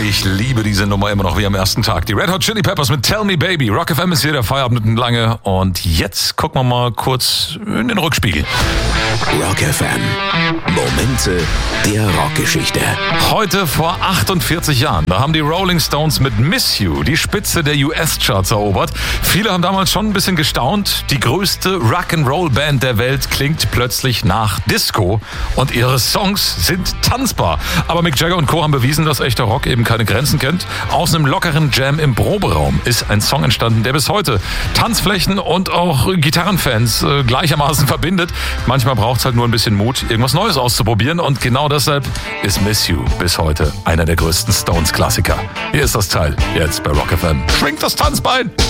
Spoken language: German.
Ich liebe diese Nummer immer noch wie am ersten Tag. Die Red Hot Chili Peppers mit Tell Me Baby. Rock FM ist hier, der Feierabend lange. Und jetzt gucken wir mal kurz in den Rückspiegel. Rock FM. Momente der Rockgeschichte. Heute vor 48 Jahren, da haben die Rolling Stones mit Miss You die Spitze der US-Charts erobert. Viele haben damals schon ein bisschen gestaunt. Die größte Rock'n'Roll-Band der Welt klingt plötzlich nach Disco und ihre Songs sind tanzbar. Aber Mick Jagger und Co. haben bewiesen, dass echter Rock eben keine Grenzen kennt. Aus einem lockeren Jam im Proberaum ist ein Song entstanden, der bis heute Tanzflächen und auch Gitarrenfans gleichermaßen verbindet. Manchmal braucht es halt nur ein bisschen Mut, irgendwas Neues auszuprobieren. Und genau deshalb ist Miss You bis heute einer der größten Stones-Klassiker. Hier ist das Teil, jetzt bei Rock FM. Schwingt das Tanzbein!